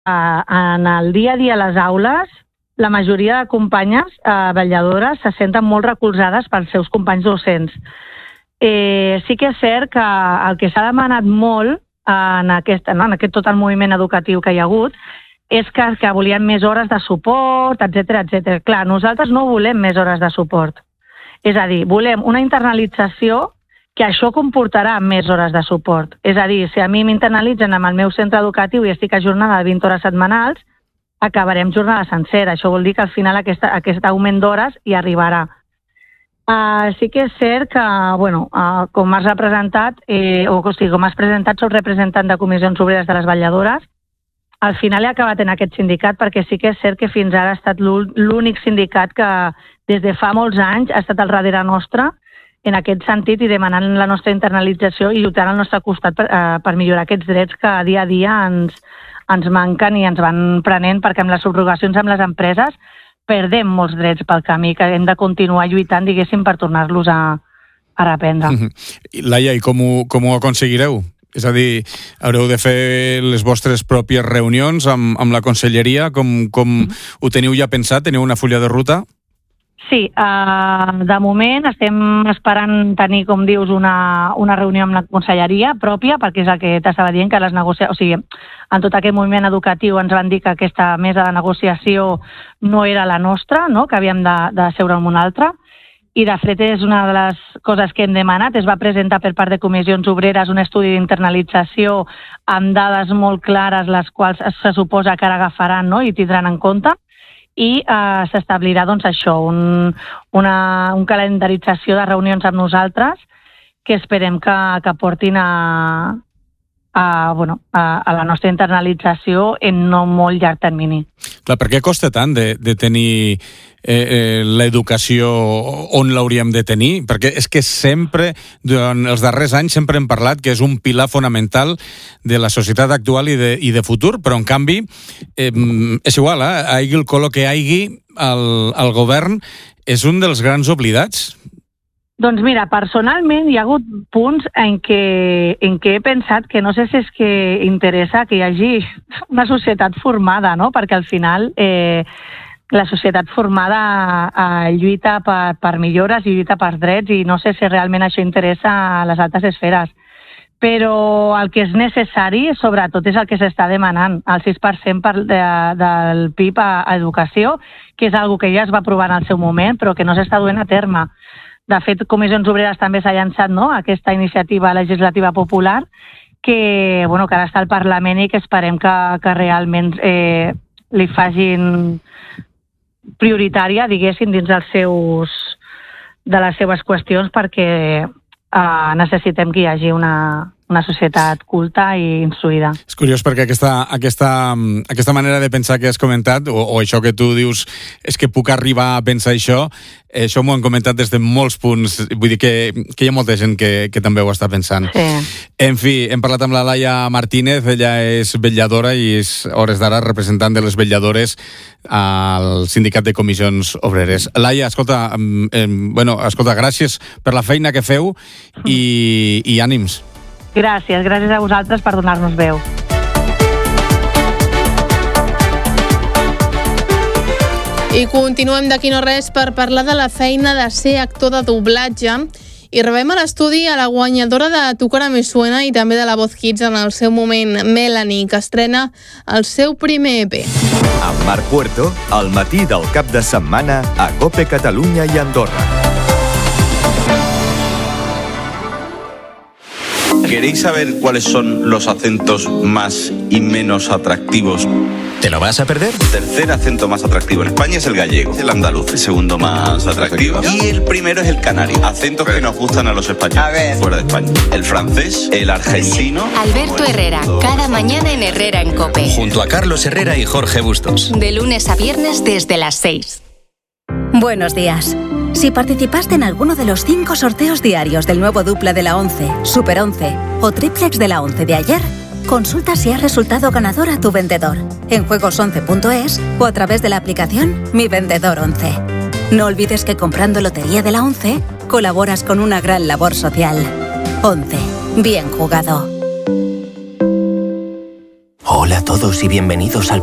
en el dia a dia a les aules, la majoria de companyes vetlladores se senten molt recolzades pels seus companys docents. Sí que és cert que el que s'ha demanat molt en aquest tot el moviment educatiu que hi ha hagut és que volien més hores de suport, etc. Clar, nosaltres no volem més hores de suport. És a dir, volem una internalització que això comportarà més hores de suport. És a dir, si a mi m'internalitzen amb el meu centre educatiu i estic a jornada de 20 hores setmanals, acabarem jornada sencera. Això vol dir que al final aquest augment d'hores hi arribarà. Sí que és cert que, com has representat, com has presentat, soc representant de comissions obreres de les vetlladores. Al final he acabat en aquest sindicat perquè sí que és cert que fins ara ha estat l'únic sindicat que des de fa molts anys ha estat al darrere nostre en aquest sentit i demanant la nostra internalització i lluitant al nostre costat per millorar aquests drets que dia a dia ens manquen i ens van prenent, perquè amb les subrogacions amb les empreses perdem molts drets pel camí, que hem de continuar lluitant, diguéssim, per tornar-los a reprendre. Laia, i com ho aconseguireu? És a dir, haureu de fer les vostres pròpies reunions amb la conselleria? Com ho teniu ja pensat? Teniu una fulla de ruta? Sí, de moment estem esperant tenir, com dius, una reunió amb la conselleria pròpia, perquè és el que t'estava dient, que les negociacions, o sigui, en tot aquest moviment educatiu ens van dir que aquesta mesa de negociació no era la nostra, no? Que havíem de seure amb una altra, i de fet és una de les coses que hem demanat. Es va presentar per part de comissions obreres un estudi d'internalització amb dades molt clares, les quals se suposa que ara agafaran, no? I tindran en compte, i s'establirà doncs això, una calendarització de reunions amb nosaltres que esperem que portin a la nostra internalització en no molt llarg termini. Clar, per què costa tant de tenir l'educació on l'hauríem de tenir? Perquè és que sempre, durant els darrers anys, sempre hem parlat que és un pilar fonamental de la societat actual i de futur, però en canvi és igual, hagi el color que hagi, el govern és un dels grans oblidats. Doncs mira, personalment hi ha hagut punts en què he pensat que no sé si és que interessa que hi hagi una societat formada, no? Perquè al final la societat formada lluita per millores i lluita per drets, i no sé si realment això interessa a les altes esferes. Però el que és necessari, sobretot, és el que s'està demanant, el 6% del PIB a educació, que és una cosa que ja es va aprovar en el seu moment, però que no s'està duent a terme. De fet, Comissions Obreres també s'ha llançat, no?, aquesta iniciativa legislativa popular que ara està al Parlament i que esperem que realment li facin prioritària, diguéssim, dins de les seves qüestions, perquè necessitem que hi hagi una societat culta i instruïda. És curiós perquè aquesta manera de pensar que has comentat, o això que tu dius, és que puc arribar a pensar això m'ho han comentat des de molts punts. Vull dir que hi ha molta gent que també ho està pensant. Sí. En fi, hem parlat amb la Laia Martínez, ella és vetlladora i és, a hores d'ara, representant de les vetlladores al Sindicat de Comissions Obreres. Laia, escolta, gràcies per la feina que feu i ànims. Gràcies a vosaltres per donar-nos veu. I continuem d'aquí no res per parlar de la feina de ser actor de doblatge, i rebem a l'estudi a la guanyadora de Tu cara me suena i també de la Voz Kids en el seu moment, Melanie, que estrena el seu primer EP. Amb Marc Puerto, al matí del cap de setmana a COPE Catalunya i Andorra. ¿Queréis saber cuáles son los acentos más y menos atractivos? ¿Te lo vas a perder? El tercer acento más atractivo en España es el gallego, el andaluz, el segundo más atractivo, y el primero es el canario. Acentos que nos gustan a los españoles fuera de España. El francés, el argentino... Alberto Herrera, cada mañana en Herrera en COPE. Junto a Carlos Herrera y Jorge Bustos. De lunes a viernes desde las 6. Buenos días. Si participaste en alguno de los 5 sorteos diarios del nuevo dupla de la 11, Super 11 o triplex de la 11 de ayer, consulta si has resultado ganador a tu vendedor en juegos11.es o a través de la aplicación Mi Vendedor 11. No olvides que comprando Lotería de la 11 colaboras con una gran labor social. 11. Bien jugado. Hola a todos y bienvenidos al